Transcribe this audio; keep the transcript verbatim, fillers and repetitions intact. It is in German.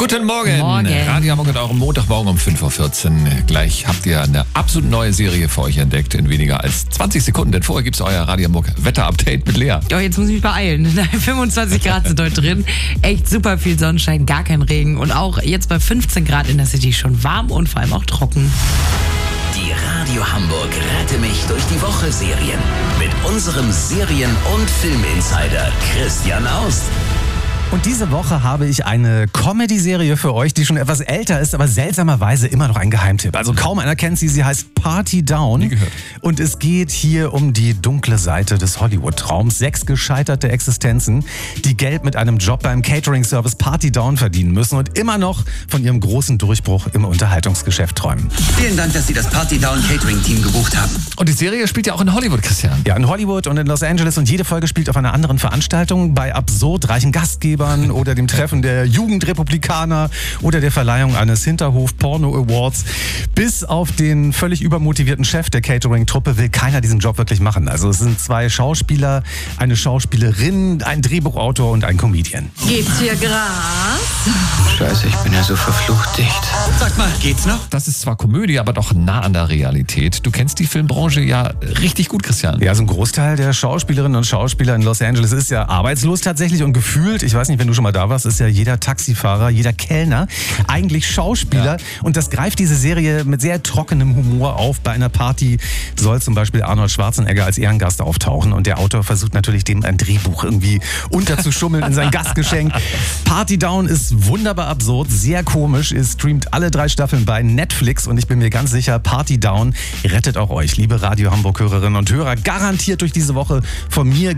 Guten Morgen. Morgen. Radio Hamburg mit eurem Montagmorgen um fünf Uhr vierzehn. Gleich habt ihr eine absolut neue Serie für euch entdeckt in weniger als zwanzig Sekunden. Denn vorher gibt's euer Radio Hamburg Wetter-Update mit Lea. Ja, jetzt muss ich mich beeilen. fünfundzwanzig Grad sind heute drin. Echt super viel Sonnenschein, gar kein Regen. Und auch jetzt bei fünfzehn Grad in der City schon warm und vor allem auch trocken. Die Radio Hamburg Rette mich durch die Woche Serien. Mit unserem Serien- und Filminsider Christian Aust. Und diese Woche habe ich eine Comedy-Serie für euch, die schon etwas älter ist, aber seltsamerweise immer noch ein Geheimtipp. Also kaum einer kennt sie. Sie heißt Party Down. Nie gehört. Und es geht hier um die dunkle Seite des Hollywood-Traums. Sechs gescheiterte Existenzen, die Geld mit einem Job beim Catering-Service Party Down verdienen müssen und immer noch von ihrem großen Durchbruch im Unterhaltungsgeschäft träumen. Vielen Dank, dass Sie das Party Down Catering Team gebucht haben. Und die Serie spielt ja auch in Hollywood, Christian. Ja, in Hollywood und in Los Angeles, und jede Folge spielt auf einer anderen Veranstaltung, bei absurd reichen Gastgebern oder dem Treffen der Jugendrepublikaner oder der Verleihung eines Hinterhof-Porno-Awards. Bis auf den völlig übermotivierten Chef der Catering-Truppe will keiner diesen Job wirklich machen. Also es sind zwei Schauspieler, eine Schauspielerin, ein Drehbuchautor und ein Comedian. Gibt's hier Gras? Scheiße, ich bin ja so verflucht dicht. Sag mal, geht's noch? Das ist zwar Komödie, aber doch nah an der Realität. Du kennst die Filmbranche ja richtig gut, Christian. Ja, so ein Großteil der Schauspielerinnen und Schauspieler in Los Angeles ist ja arbeitslos tatsächlich und gefühlt, ich weiß nicht, wenn du schon mal da warst, ist ja jeder Taxifahrer, jeder Kellner eigentlich Schauspieler. Ja. Und das greift diese Serie mit sehr trockenem Humor auf. Bei einer Party soll zum Beispiel Arnold Schwarzenegger als Ehrengast auftauchen und der Autor versucht natürlich, dem ein Drehbuch irgendwie unterzuschummeln in sein Gastgeschenk. Party Down ist wunderbar absurd, sehr komisch. Ihr streamt alle drei Staffeln bei Netflix und ich bin mir ganz sicher, Party Down rettet auch euch, liebe Radio Hamburg Hörerinnen und Hörer, garantiert durch diese Woche von mir.